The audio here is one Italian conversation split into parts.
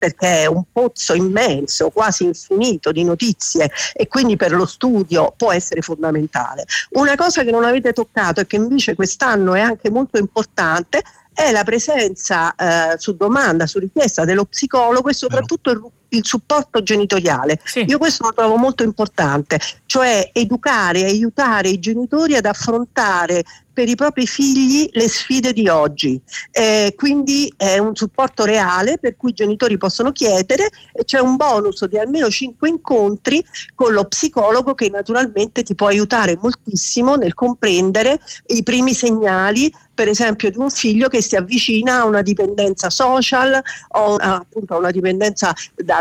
perché è un pozzo immenso, quasi infinito di notizie, e quindi per lo studio può essere fondamentale. Una cosa che non avete toccato e che invece quest'anno è anche molto importante è la presenza su domanda, su richiesta dello psicologo, e soprattutto il supporto genitoriale. Sì. Io questo lo trovo molto importante, cioè educare, aiutare i genitori ad affrontare per i propri figli le sfide di oggi. Quindi è un supporto reale per cui i genitori possono chiedere, e c'è un bonus di almeno 5 incontri con lo psicologo, che naturalmente ti può aiutare moltissimo nel comprendere i primi segnali, per esempio, di un figlio che si avvicina a una dipendenza social o appunto a una dipendenza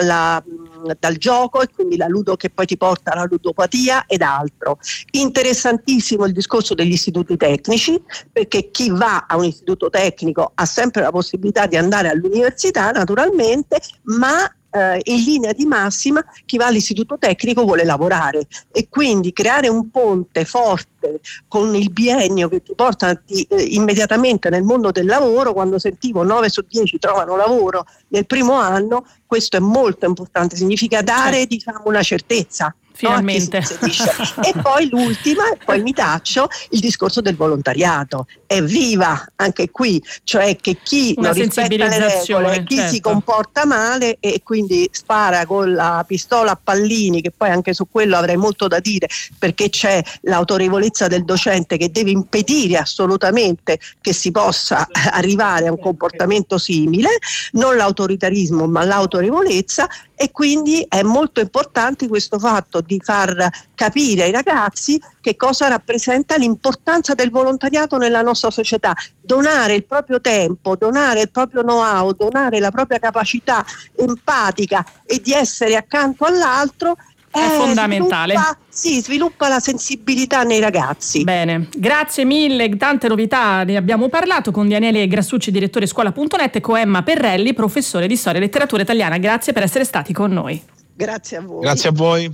dal gioco, e quindi che poi ti porta alla ludopatia ed altro. Interessantissimo il discorso degli istituti tecnici, perché chi va a un istituto tecnico ha sempre la possibilità di andare all'università, naturalmente, ma in linea di massima chi va all'istituto tecnico vuole lavorare, e quindi creare un ponte forte con il biennio che ti porta immediatamente nel mondo del lavoro. Quando sentivo 9 su 10 trovano lavoro nel primo anno, questo è molto importante, significa dare una certezza. Finalmente. E poi l'ultima, e poi mi taccio, il discorso del volontariato. Evviva anche qui, cioè che chi non rispetta le regole, chi si comporta male e quindi spara con la pistola a pallini, che poi anche su quello avrei molto da dire, perché c'è l'autorevolezza del docente che deve impedire assolutamente che si possa arrivare a un comportamento simile, non l'autoritarismo ma l'autorevolezza. E quindi è molto importante questo fatto di far capire ai ragazzi che cosa rappresenta l'importanza del volontariato nella nostra società. Donare il proprio tempo, donare il proprio know-how, donare la propria capacità empatica e di essere accanto all'altro è fondamentale. Sviluppa la sensibilità nei ragazzi. Bene, grazie mille, tante novità ne abbiamo parlato con Daniele Grassucci, direttore scuola.net, e con Emma Perrelli, professore di storia e letteratura italiana. Grazie per essere stati con noi. Grazie a voi. Grazie a voi.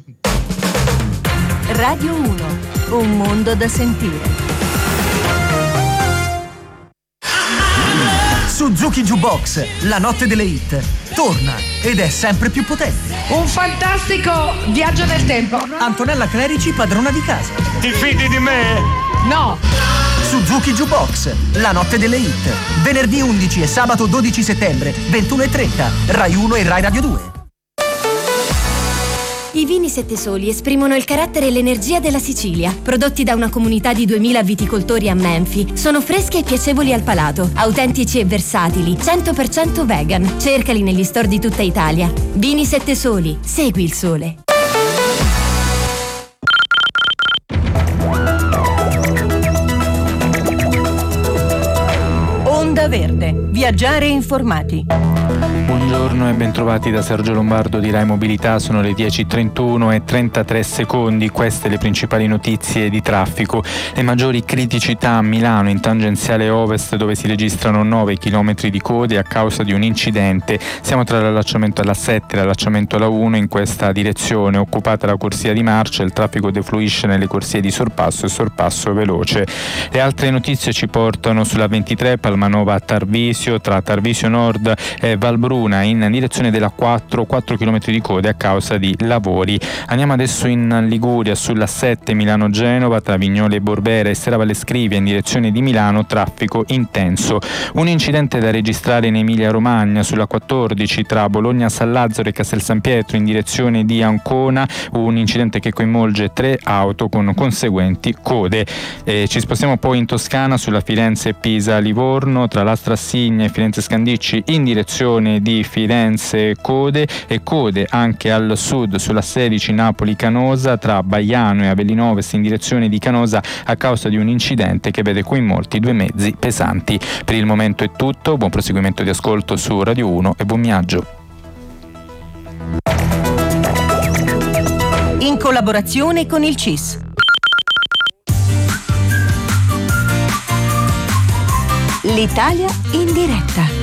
Radio 1, un mondo da sentire. Suzuki Jukebox, la notte delle hit, torna ed è sempre più potente. Un fantastico viaggio nel tempo. Antonella Clerici, padrona di casa. Ti fidi di me? No. Suzuki Jukebox, la notte delle hit, venerdì 11 e sabato 12 settembre, 21:30, Rai 1 e Rai Radio 2. I vini Sette Soli esprimono il carattere e l'energia della Sicilia. Prodotti da una comunità di 2000 viticoltori a Menfi, sono freschi e piacevoli al palato, autentici e versatili, 100% vegan. Cercali negli store di tutta Italia. Vini Sette Soli, segui il sole. Onda Verde, viaggiare informati. Buongiorno e bentrovati da Sergio Lombardo di Rai Mobilità. Sono le 10:31 e 33 secondi. Queste le principali notizie di traffico. Le maggiori criticità a Milano in tangenziale ovest, dove si registrano 9 km di code a causa di un incidente. Siamo tra l'allacciamento alla 7 e l'allacciamento alla 1 in questa direzione. Occupata la corsia di marcia, il traffico defluisce nelle corsie di sorpasso e sorpasso veloce. Le altre notizie ci portano sulla 23 Palmanova a Tarvisio, tra Tarvisio Nord e Valbruna in direzione della 4 km di code a causa di lavori. Andiamo adesso in Liguria sulla 7 Milano-Genova tra Vignole e Borbera e Serravalle Scrivia in direzione di Milano, traffico intenso. Un incidente da registrare in Emilia Romagna sulla 14 tra Bologna San Lazzaro e Castel San Pietro in direzione di Ancona, un incidente che coinvolge 3 auto con conseguenti code. Ci spostiamo poi in Toscana sulla Firenze Pisa Livorno tra Lastrassigna e Firenze Scandicci in direzione di Firenze code, e code anche al sud sulla 16 Napoli Canosa tra Baiano e Avellino Ovest in direzione di Canosa a causa di un incidente che vede coinvolti 2 mezzi pesanti. Per il momento è tutto, buon proseguimento di ascolto su Radio 1 e buon viaggio. In collaborazione con il CIS. L'Italia in diretta.